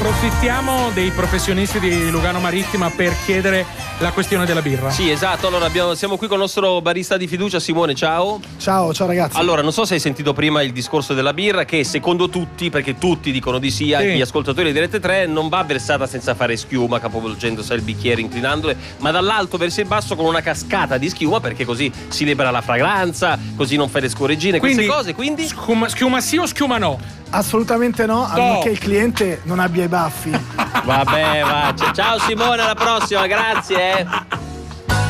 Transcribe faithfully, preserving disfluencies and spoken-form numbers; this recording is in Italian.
approfittiamo dei professionisti di Lugano Marittima per chiedere la questione della birra. Sì, esatto. Allora abbiamo, siamo qui con il nostro barista di fiducia, Simone. Ciao. Ciao, ciao ragazzi. Allora, non so se hai sentito prima il discorso della birra, che secondo tutti, perché tutti dicono di sì, anche Sì. gli ascoltatori di Rete tre, non va versata senza fare schiuma, capovolgendo sai, il bicchiere, inclinandole, ma dall'alto verso il basso con una cascata di schiuma, perché così si libera la fragranza, così non fai le scoreggine, Quindi, queste cose. Quindi Schiuma, schiuma sì o schiuma no? Assolutamente no, a meno che il cliente non abbia i baffi. vabbè, va. Ciao Simone, alla prossima, grazie. eh.